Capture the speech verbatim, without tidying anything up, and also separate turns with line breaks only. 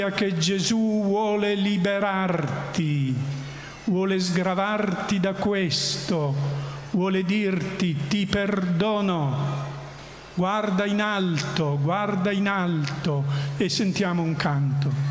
che Gesù vuole liberarti, vuole sgravarti da questo, vuole dirti ti perdono. Guarda in alto, guarda in alto e sentiamo un canto.